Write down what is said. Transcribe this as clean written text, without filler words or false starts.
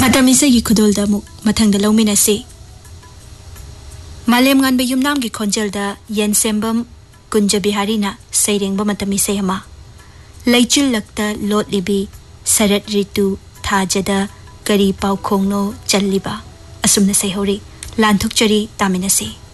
ꯃꯇꯝ ꯈꯨꯗꯣꯜꯗ ꯑꯃꯨꯛ ꯃꯊꯪꯗ ꯂꯧꯃꯤꯟꯅꯁꯤ ꯃꯥꯂꯦꯝ ꯉꯥꯟꯕ ꯌꯨꯝꯅꯥꯝꯒꯤ ꯈꯣꯟꯖꯦꯜꯗ ꯌꯦꯟꯁꯦꯝꯕꯝ ꯀꯨꯟꯖꯕꯤꯍꯥꯔꯤꯅ ꯁꯩꯔꯦꯡꯕ ꯃꯇꯝ ꯏꯁꯩ ꯑꯃ ꯂꯩꯆꯤꯜꯂꯛꯇ ꯂꯣꯠꯂꯤꯕꯤ ꯁꯔꯠ ꯔꯤꯇꯨ ꯊꯥꯖꯗ ꯀꯔꯤ ꯄꯥꯎꯈꯣꯡꯅꯣ ꯆꯜꯂꯤꯕ ꯑꯁꯨꯝꯅ ꯁꯩꯍꯧꯔꯤ ꯂꯥꯟꯊꯣꯛꯆꯔꯤ ꯇꯥꯃꯤꯟꯅꯁꯤ